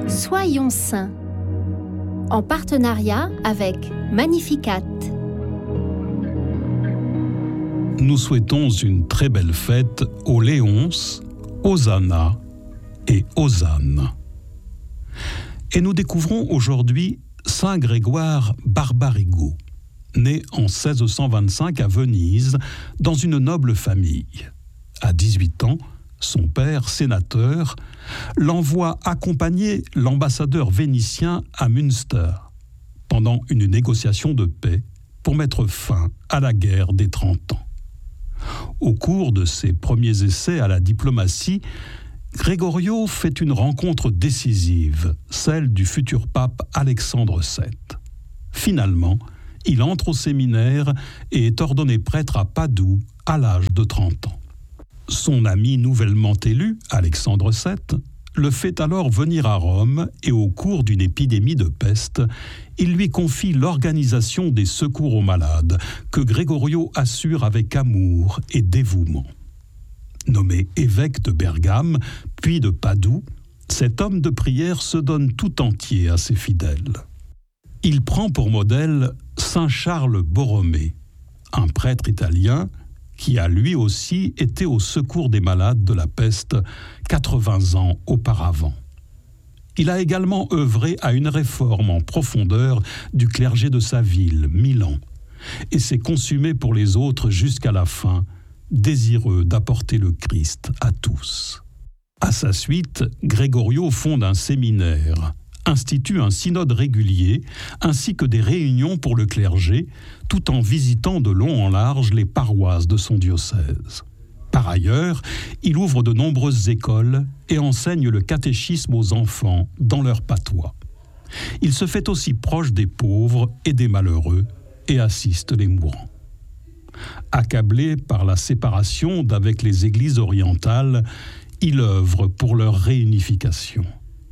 Soyons saints, en partenariat avec Magnificat. Nous souhaitons une très belle fête aux Léonces, Hosanna et Hosanne. Et nous découvrons aujourd'hui Saint Grégoire Barbarigo, né en 1625 à Venise, dans une noble famille. À 18 ans, son père, sénateur, l'envoie accompagner l'ambassadeur vénitien à Münster pendant une négociation de paix pour mettre fin à la guerre des 30 ans. Au cours de ses premiers essais à la diplomatie, Gregorio fait une rencontre décisive, celle du futur pape Alexandre VII. Finalement, il entre au séminaire et est ordonné prêtre à Padoue à l'âge de 30 ans. Son ami nouvellement élu, Alexandre VII, le fait alors venir à Rome et au cours d'une épidémie de peste, il lui confie l'organisation des secours aux malades que Gregorio assure avec amour et dévouement. Nommé évêque de Bergame, puis de Padoue, cet homme de prière se donne tout entier à ses fidèles. Il prend pour modèle Saint Charles Borromée, un prêtre italien qui a lui aussi été au secours des malades de la peste 80 ans auparavant. Il a également œuvré à une réforme en profondeur du clergé de sa ville, Milan, et s'est consumé pour les autres jusqu'à la fin, désireux d'apporter le Christ à tous. À sa suite, Gregorio fonde un séminaire, institue un synode régulier, ainsi que des réunions pour le clergé, tout en visitant de long en large les paroisses de son diocèse. Par ailleurs, il ouvre de nombreuses écoles et enseigne le catéchisme aux enfants dans leur patois. Il se fait aussi proche des pauvres et des malheureux et assiste les mourants. Accablé par la séparation d'avec les églises orientales, il œuvre pour leur réunification.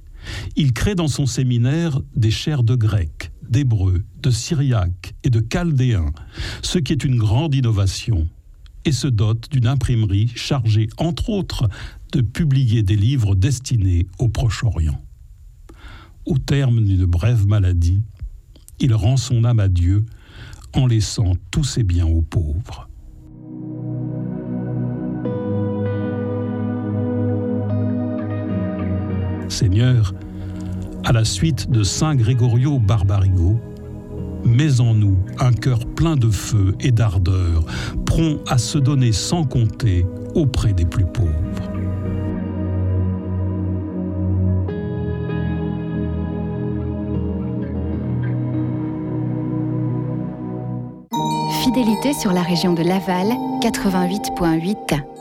Il crée dans son séminaire des chaires de grec, d'hébreu, de syriaque et de chaldéen, ce qui est une grande innovation, et se dote d'une imprimerie chargée, entre autres, de publier des livres destinés au Proche-Orient. Au terme d'une brève maladie, il rend son âme à Dieu en laissant tous ses biens aux pauvres. Seigneur, à la suite de Saint Gregorio Barbarigo, mets en nous un cœur plein de feu et d'ardeur, prompt à se donner sans compter auprès des plus pauvres. Fidélité sur la région de Laval, 88.8.